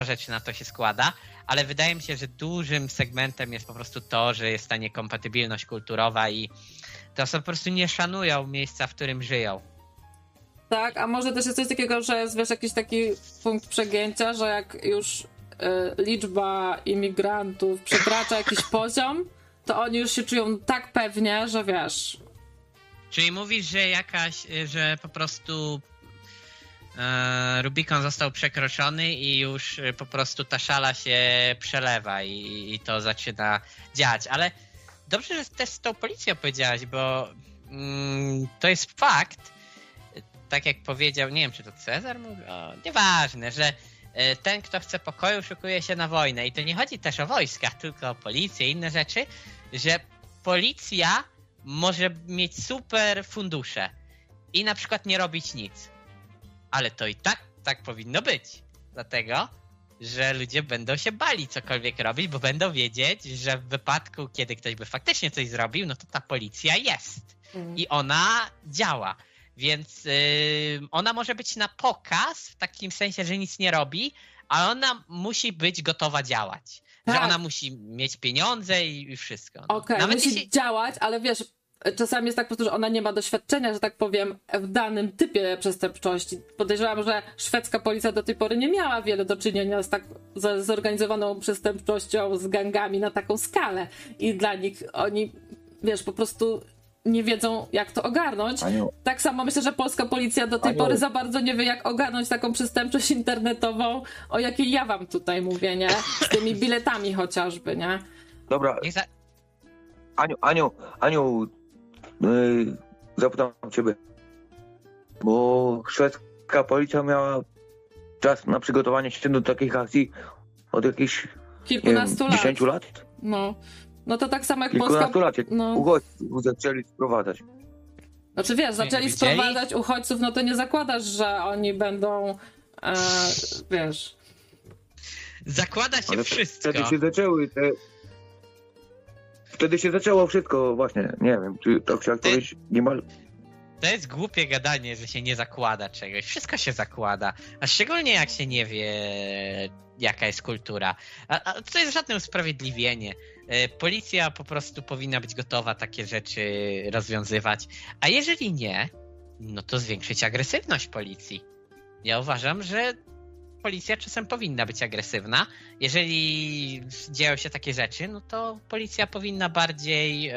rzeczy na to się składa, ale wydaje mi się, że dużym segmentem jest po prostu to, że jest ta niekompatybilność kulturowa i te osoby po prostu nie szanują miejsca, w którym żyją. Tak, a może też jest coś takiego, że jest, wiesz, jakiś taki punkt przegięcia, że jak już liczba imigrantów przekracza jakiś poziom, to oni już się czują tak pewnie, że wiesz... Czyli mówisz, że po prostu Rubikon został przekroczony i już po prostu ta szala się przelewa i to zaczyna działać. Ale dobrze, że też z tą policją powiedziałaś, bo to jest fakt, tak jak powiedział, nie wiem, czy to Cezar mówił, nieważne, że ten, kto chce pokoju, szykuje się na wojnę. I to nie chodzi też o wojskach, tylko o policję i inne rzeczy, że policja może mieć super fundusze i na przykład nie robić nic. Ale to i tak powinno być. Dlatego, że ludzie będą się bali cokolwiek robić, bo będą wiedzieć, że w wypadku, kiedy ktoś by faktycznie coś zrobił, no to ta policja jest. I ona działa. Więc ona może być na pokaz, w takim sensie, że nic nie robi, ale ona musi być gotowa działać. Tak. Że ona musi mieć pieniądze i wszystko. No. Okej, musi działać, ale wiesz, czasami jest tak po prostu, że ona nie ma doświadczenia, że tak powiem, w danym typie przestępczości. Podejrzewam, że szwedzka policja do tej pory nie miała wiele do czynienia z tak zorganizowaną przestępczością, z gangami na taką skalę. I dla nich oni, wiesz, po prostu nie wiedzą, jak to ogarnąć. Aniu. Tak samo myślę, że polska policja do tej pory za bardzo nie wie, jak ogarnąć taką przestępczość internetową, o jakiej ja wam tutaj mówię, nie? Z tymi biletami chociażby, nie? Dobra. Aniu, zapytam ciebie, bo szwedzka policja miała czas na przygotowanie się do takich akcji od jakichś kilkunastu lat. 10 lat? No to tak samo jak kilkunastu polska... lat, jak uchodźców zaczęli sprowadzać. Znaczy wiesz, zaczęli sprowadzać uchodźców, no to nie zakładasz, że oni będą, wiesz... Zakłada się ale wszystko. Wtedy się zaczęło wszystko, właśnie, nie wiem, czy to chciałeś powiedzieć niemal... To jest głupie gadanie, że się nie zakłada czegoś. Wszystko się zakłada, a szczególnie jak się nie wie, jaka jest kultura. A to jest żadne usprawiedliwienie. Policja po prostu powinna być gotowa takie rzeczy rozwiązywać, a jeżeli nie, no to zwiększyć agresywność policji. Ja uważam, że policja czasem powinna być agresywna. Jeżeli dzieją się takie rzeczy, no to policja powinna bardziej...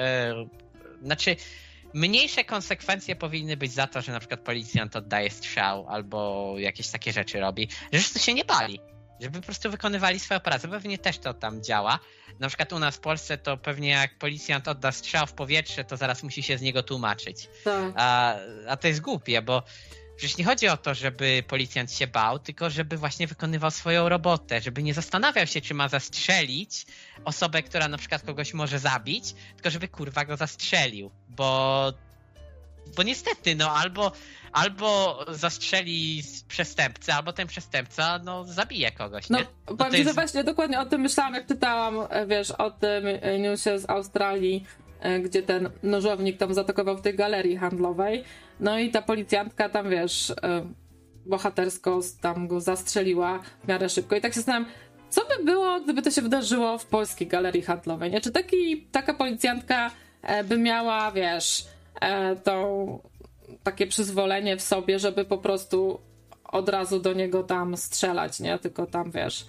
mniejsze konsekwencje powinny być za to, że na przykład policjant oddaje strzał albo jakieś takie rzeczy robi. Że się nie bali. Żeby po prostu wykonywali swoją pracę. Pewnie też to tam działa. Na przykład u nas w Polsce to pewnie jak policjant odda strzał w powietrze, to zaraz musi się z niego tłumaczyć. Tak. A to jest głupie, bo przecież nie chodzi o to, żeby policjant się bał, tylko żeby właśnie wykonywał swoją robotę, żeby nie zastanawiał się, czy ma zastrzelić osobę, która na przykład kogoś może zabić, tylko żeby kurwa go zastrzelił, bo niestety, no albo zastrzeli przestępcę, albo ten przestępca, no zabije kogoś, nie? No powiem, że właśnie dokładnie o tym myślałam, jak czytałam, wiesz, o tym newsie z Australii, gdzie ten nożownik tam zaatakował w tej galerii handlowej. No i ta policjantka tam, wiesz, bohatersko tam go zastrzeliła w miarę szybko. I tak się zastanawiam, co by było, gdyby to się wydarzyło w polskiej galerii handlowej, nie? Czy taka policjantka by miała, wiesz, takie przyzwolenie w sobie, żeby po prostu od razu do niego tam strzelać, nie? Tylko tam, wiesz...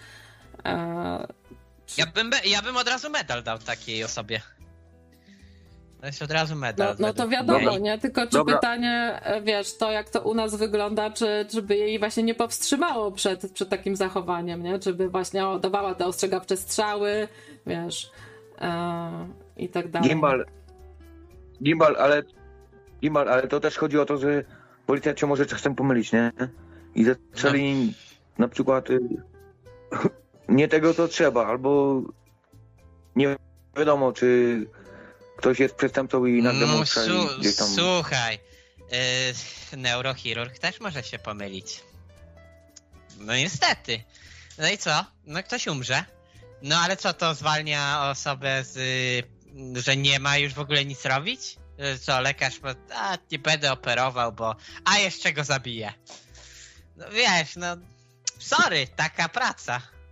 Ja bym od razu medal dał takiej osobie. To jest od razu medal. No to wiadomo, nie? Tylko czy pytanie, wiesz, to jak to u nas wygląda, czy by jej właśnie nie powstrzymało przed takim zachowaniem, nie? Czy by właśnie dawała te ostrzegawcze strzały, wiesz, i tak dalej. Gimbal, ale to też chodzi o to, że policja cię może czasem pomylić, nie? I zaczęli na przykład nie tego, co trzeba, albo nie wiadomo, czy ktoś jest przestępcą i nagle mu gdzieś tam... Słuchaj, neurochirurg też może się pomylić. No niestety. No i co? No ktoś umrze. No ale co, to zwalnia osobę że nie ma już w ogóle nic robić? Co, lekarz, nie będę operował, bo... A jeszcze go zabiję. No wiesz, no... Sorry, taka praca.